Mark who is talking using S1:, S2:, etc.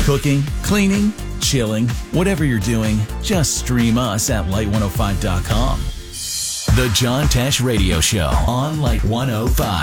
S1: Cooking, cleaning, chilling, whatever you're doing, just stream us at Light105.com. The John Tesh Radio Show on Light 105.